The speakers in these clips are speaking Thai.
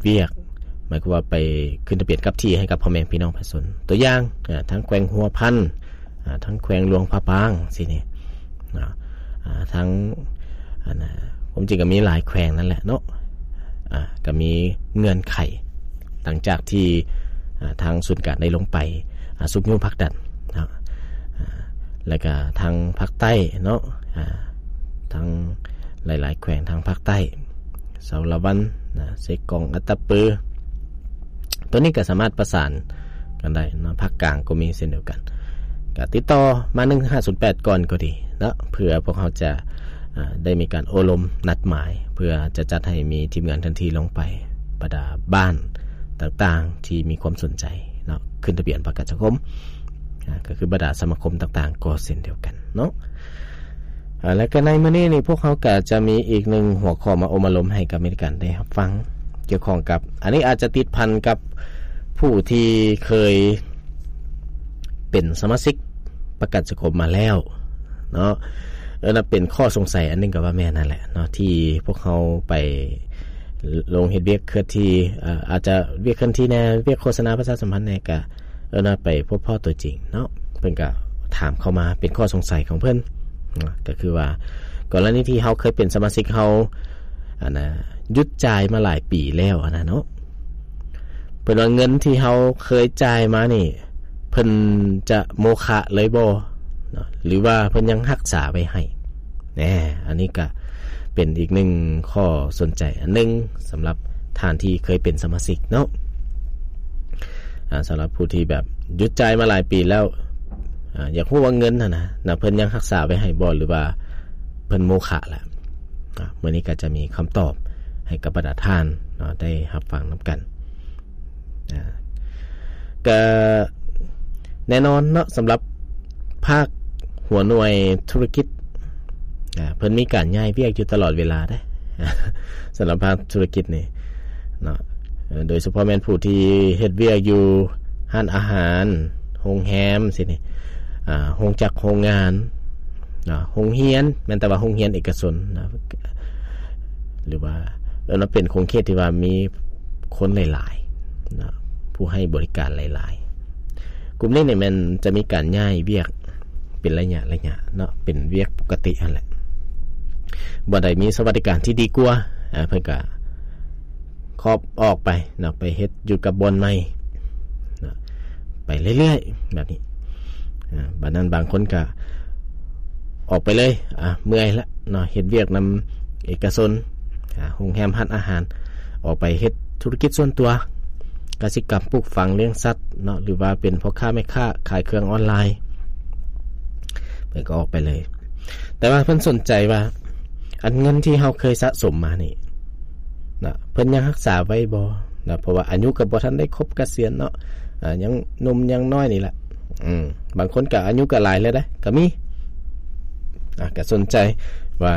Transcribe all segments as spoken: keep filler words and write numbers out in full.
เวียกหมายความว่าไปขึ้นทะเบียนกับที่ให้กับพ่อแม่พี่น้องประชาชนตัวอย่างอ่าทั้งแขวงหัวพันอ่าทั้งแขวงหลวงพระบางสินี่อ่าอ่าทั้งอันน่ะผมจริงก็มีหลายแขวงนั่นแหละเนาะอ่าก็มีเงื่อนไขหลังจากที่อ่าทางศูนย์การได้ลงไปอ่าซุกยุ่งพักดันนะอ่าแล้วก็ทางภาคใต้เนาะอ่าทางหลายๆแขวงทางภาคใต้เสาละวันนะเซกองอัตตปือตัวนี้ก็สามารถประสานกันได้นะภาคกลางก็มีเช่นเดียวกันก็ติดต่อมาหนึ่งห้าศูนย์แปดก่อนก็ดีเนาะเพื่อพวกเขาจะได้มีการโอลมนัดหมายเพื่อจะจัดให้มีทีมงานทันทีลงไปประดาบ้านต่างๆที่มีความสนใจเนาะขึ้นทะเบียนประกันสังคมก็คือบรรดาสมาคมต่างๆก็เช่นเดียวกันเนาะแล้วก็ในมื้อนี้นี่พวกเขาก็จะมีอีกหนึ่งหัวข้อมาอมอารมณ์ให้กับอเมริกันได้รับฟังเกี่ยวข้องกับอันนี้อาจจะติดพันกับผู้ที่เคยเป็นสมาชิกประกันสังคมมาแล้วเนาะเออนั่นเป็นข้อสงสัยอันนึงก็ว่าแม่นั่นแหละเนาะที่พวกเขาไปลงเฮ็ดเวียกเคลื่อนที่อ่าอาจจะเวียกเคลื่อนที่แน่เวียกโฆษณาประชาสัมพันธ์แน่ก็เออน่ะไปพบพ่อตัวจริงเนาะเพิ่นก็ถามเข้ามาเป็นข้อสงสัยของเพิ่นก็คือว่ากรณีที่เฮาเคยเป็นสมาชิกเฮาอันน่ะหยุดจ่ายมาหลายปีแล้วอันน่ะเนาะเพิ่นว่าเงินที่เฮาเคยจ่ายมานี่เพิ่นจะโมฆะเลยบ่เนาะหรือว่าเพิ่นยังรักษาไว้ให้แหน่อันนี้ก็เป็นอีกหนึ่งข้อสนใจอันนึงสำหรับท่านที่เคยเป็นสมาชิกเนาะอ่าสำหรับผู้ที่แบบหยุดจ่ายมาหลายปีแล้วอ่าอยากรู้ว่าเงินน่ะนะน่ะเพิ่นยังรักษาไว้ให้บ่หรือว่าเพิ่นโมฆะล่ะอ่ามื้อนี้ก็จะมีคำตอบให้กับบรรดาท่านเนาะได้รับฟังนํากันอ่าก็แน่นอนเนาะสำหรับภาคหัวหน่วยธุรกิจอ่าเพิ่นมีการย้ายเวียกอยู่ตลอดเวลาเด้ สำหรับภาคธุรกิจนี่เนาะโดยเฉพาะแม่นผู้ที่เฮ็ดเวียกอยู่ร้านอาหารโรงแรมสินี่อ่าโรงจักรโรงงานเนาะโรงเรียนแม่นแต่ว่าโรงเรียนเอกชนนะหรือว่าเออมันเป็นโครงเขตที่ว่ามีคนหลายๆนะผู้ให้บริการหลายๆกลุ่มนี้เนี่ยมันจะมีการย้ายเวียกเป็นระยะระยะเนาะเป็นเวียกปกตินั่นแหละบ่ได้มีสวัสดิการที่ดีกว่าอ่าเพิ่นก็ครอบออกไปเนาะไปเฮ็ดอยู่กับบอนใหม่เนาะไปเรื่อยๆแบบนี้อ่าบัดนั้นบางคนก็ออกไปเลยอ่าเมื่อยละเนาะเฮ็ดเวียกนำเอกชนอ่าโรงแรมร้านอาหารออกไปเฮ็ดธุรกิจส่วนตัวกสิกรรมปลูกฝังเลี้ยงสัตว์เนาะหรือว่าเป็นพ่อค้าแม่ค้าขายเครื่องออนไลน์เพิ่นก็ออกไปเลยแต่ว่าเพิ่นสนใจว่าอันเงินที่เฮาเคยสะสมมานี่นะเพิ่นยังรักษาไว้บ่นะเพราะว่าอายุก็บ่ทันได้ครบเกษียณเนาะอ่ายังหนุ่มยังน้อยนี่แหละอืมบางคนก็อายุก็หลายแล้วเด้ก็มีอ่ะก็สนใจว่า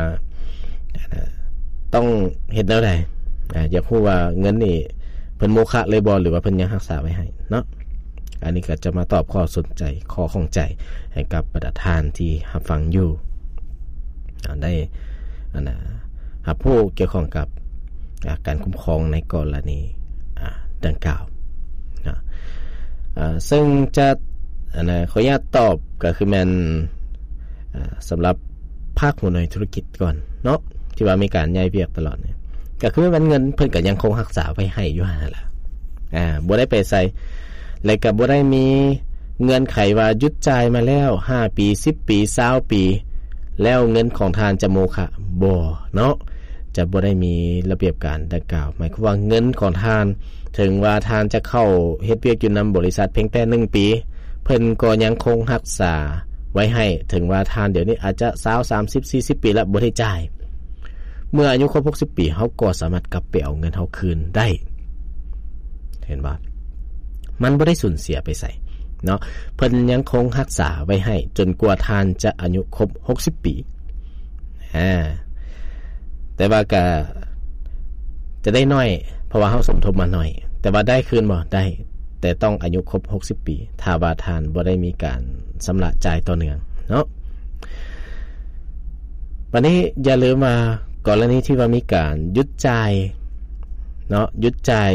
ต้องเฮ็ดแนวใดอ่าอยากรู้ว่าเงินนี่เพิ่นโมฆะเลยบ่หรือว่าเพิ่นยังรักษาไว้ให้เนาะอันนี้ก็จะมาตอบข้อสนใจข้อข้องใจให้กับบรรดาท่านที่รับฟังอยู่อ่าได้อันน่ะรับผู้เกี่ยวข้องกับการคุ้มครองในกรณีอ่าดังกล่าวนะอ่าซึ่งจะอันน่ะขออนุญาตตอบก็คือแม่นอ่าสำหรับภาคหัวหน่วยธุรกิจก่อนเนาะที่ว่ามีการย้ายเวียกตลอดเนี่ยก็คือมันเงินเพิ่นก็ยังคงรักษาไว้ให้อยู่นั่นล่ะอ่าบ่ได้ไปใส่แล้วก็บ่ได้มีเงื่อนไขว่าหยุดจ่ายมาแล้วห้าปีสิบปียี่สิบปีแล้วเงินของทานจะโมฆะบ่เนาะจะบ่ได้มีระเบียบการดังกล่าวหมายความว่าเงินของทานถึงว่าทานจะเข้าเฮ็ดเวียกอยู่นำบริษัทเพียงแต่หนึ่งปีเพิ่นก็ยังคงรักษาไว้ให้ถึงว่าทานเดี๋ยวนี้อาจจะยี่สิบ สามสิบ สี่สิบปีแล้วบ่ได้จ่ายเมื่ออายุครบหกสิบปีเฮาก็สามารถกลับไปเอาเงินเฮาคืนได้เห็นบ่มันบ่ได้สูญเสียไปไสเนาะเพิ่นยังคงรักษาไว้ให้จนกว่าทานจะอายุครบหกสิบปีอ่าแต่ว่าก็จะได้น้อยเพราะว่าเฮาสมทบมาน้อยแต่ว่าได้คืนบ่ได้แต่ต้องอายุครบหกสิบปีถ้าว่าทานบ่ได้มีการชำระจ่ายต่อเนื่องเนาะวันนี้อย่าลืมว่ากรณีที่ว่ามีการหยุดจ่ายเนาะหยุดจ่าย